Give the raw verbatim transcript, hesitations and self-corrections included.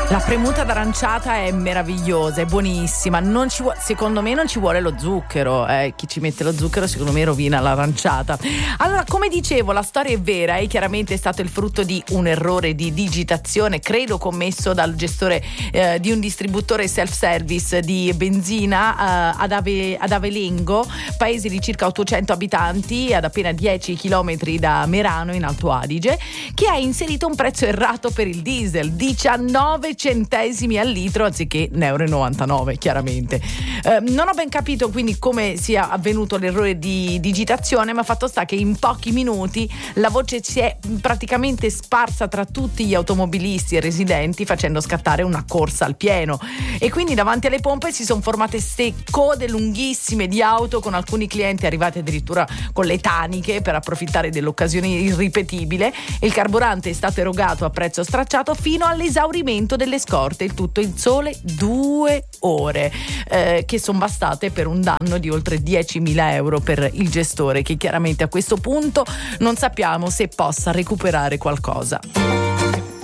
La premuta d'aranciata è meravigliosa, è buonissima. Non ci vuole, secondo me non ci vuole lo zucchero. Eh. Chi ci mette lo zucchero secondo me rovina l'aranciata. Allora, come dicevo, la storia è vera e chiaramente è stato il frutto di un errore di digitazione, credo commesso dal gestore eh, di un distributore self-service di benzina eh, ad, Ave, ad Avelengo, paese di circa ottocento abitanti, ad appena dieci chilometri da Merano in Alto Adige, che ha inserito un prezzo errato per il diesel, diciannove centesimi al litro anziché un euro e novantanove, chiaramente. Eh, non ho ben capito quindi come sia avvenuto l'errore di digitazione, ma fatto sta che in pochi minuti la voce si è praticamente sparsa tra tutti gli automobilisti e residenti, facendo scattare una corsa al pieno, e quindi davanti alle pompe si sono formate ste code lunghissime di auto, con alcuni clienti arrivati addirittura con le taniche per approfittare dell'occasione irripetibile, e il carburante è stato erogato a prezzo stracciato fino all'esaurimento delle scorte, il tutto in sole due ore, eh, che sono bastate per un danno di oltre diecimila euro per il gestore, che chiaramente a questo punto non sappiamo se possa recuperare qualcosa.